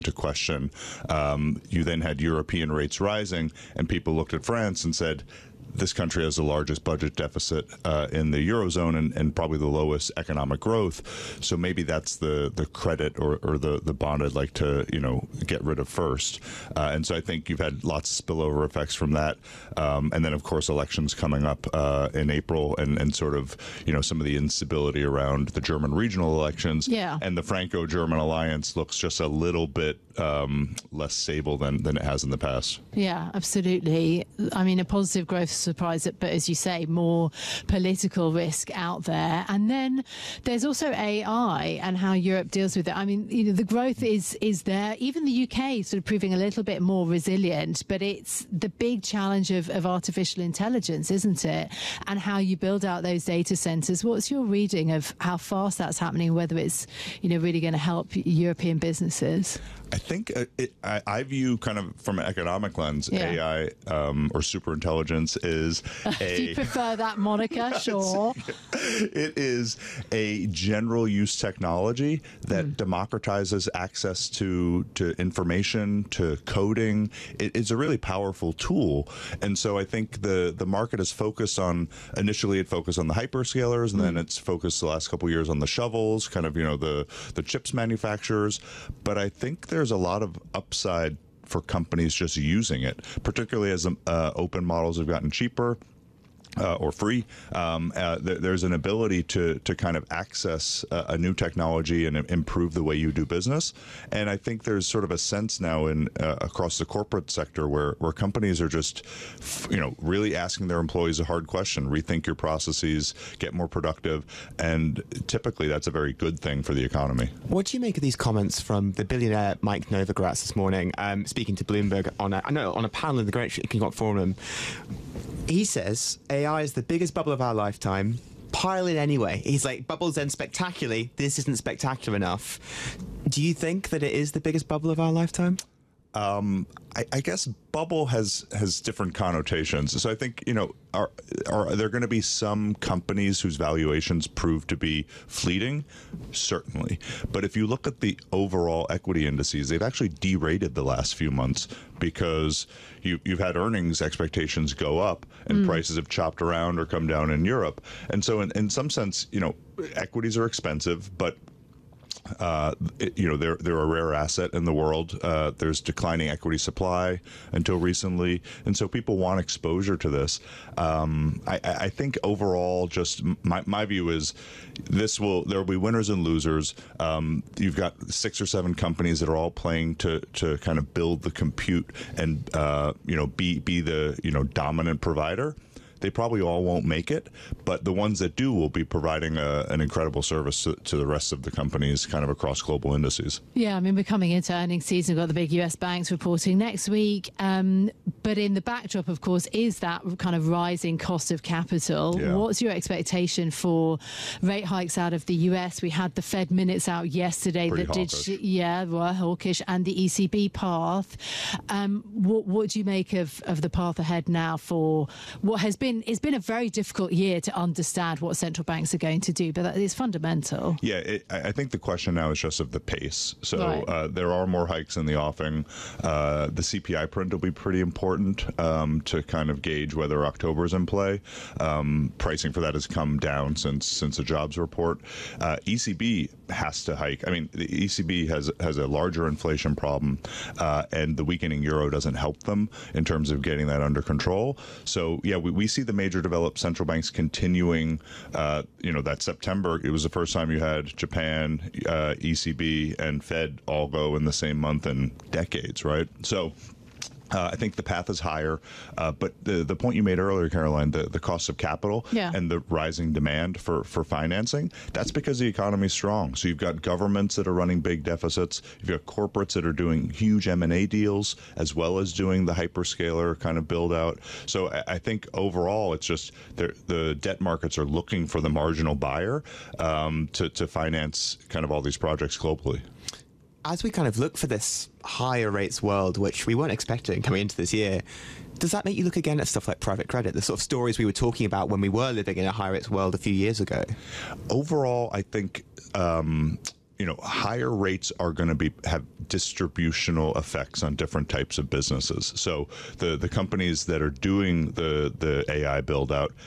to question. You then had European rates rising, and people looked at France and said, this country has the largest budget deficit in the Eurozone and probably the lowest economic growth. So maybe that's the credit or the bond I'd like to, get rid of first. And so I think you've had lots of spillover effects from that. And then, of course, elections coming up in April and sort of, some of the instability around the German regional elections. Yeah. And the Franco-German alliance looks just a little bit less stable than it has in the past. Yeah, absolutely. I mean, a positive growth surprise, but as you say, more political risk out there. And then there's also AI and how Europe deals with it. I mean, the growth is there. Even the UK sort of proving a little bit more resilient, but it's the big challenge of artificial intelligence, isn't it? And how you build out those data centers. What's your reading of how fast that's happening, whether it's, really going to help European businesses? I think I view kind of from an economic lens, AI or superintelligence is Do you prefer that moniker? Sure. It is a general use technology that democratizes access to information, to coding. It's a really powerful tool. And so I think the market is focused on, initially it focused on the hyperscalers, and then it's focused the last couple of years on the shovels, kind of, the chips manufacturers. But I think there's a lot of upside for companies just using it, particularly as open models have gotten cheaper. Or free, there's an ability to kind of access a new technology and improve the way you do business. And I think there's sort of a sense now in across the corporate sector where companies are just, really asking their employees a hard question, rethink your processes, get more productive. And typically that's a very good thing for the economy. What do you make of these comments from the billionaire Mike Novogratz this morning, speaking to Bloomberg on a panel in the Greenwich Economic Forum? He says AI is the biggest bubble of our lifetime. Pile in anyway. He's like, bubbles end spectacularly. This isn't spectacular enough. Do you think that it is the biggest bubble of our lifetime? I guess bubble has different connotations. So I think, are there going to be some companies whose valuations prove to be fleeting? Certainly. But if you look at the overall equity indices, they've actually derated the last few months because you've had earnings expectations go up and prices have chopped around or come down in Europe. And so in some sense, equities are expensive, but they're a rare asset in the world. There's declining equity supply until recently, and so people want exposure to this. I think overall, just my view is there will be winners and losers. You've got 6 or 7 companies that are all playing to kind of build the compute and be the dominant provider. They probably all won't make it, but the ones that do will be providing an incredible service to the rest of the companies kind of across global indices. Yeah, I mean, we're coming into earnings season. We've got the big US banks reporting next week. But in the backdrop, of course, is that kind of rising cost of capital. Yeah. What's your expectation for rate hikes out of the US? We had the Fed minutes out yesterday Pretty that hawkish. were hawkish, and the ECB path. What do you make of the path ahead now for what has been? It's been a very difficult year to understand what central banks are going to do, but that is fundamental. Yeah, I think the question now is just of the pace. So Right. there are more hikes in the offing. The CPI print will be pretty important to kind of gauge whether October is in play. Pricing for that has come down since the jobs report. ECB has to hike. I mean, the ECB has a larger inflation problem, and the weakening euro doesn't help them in terms of getting that under control. So yeah, we see the major developed central banks continuing, that September, it was the first time you had Japan, ECB, and Fed all go in the same month in decades, right? So I think the path is higher, but the point you made earlier, Caroline, the cost of capital and the rising demand for financing, that's because the economy is strong. So you've got governments that are running big deficits. You've got corporates that are doing huge M&A deals, as well as doing the hyperscaler kind of build out. So I think overall, it's just the debt markets are looking for the marginal buyer to finance kind of all these projects globally. As we kind of look for this higher rates world, which we weren't expecting coming into this year, does that make you look again at stuff like private credit, the sort of stories we were talking about when we were living in a higher rates world a few years ago? Overall, I think higher rates are going to have distributional effects on different types of businesses. So the companies that are doing the AI build out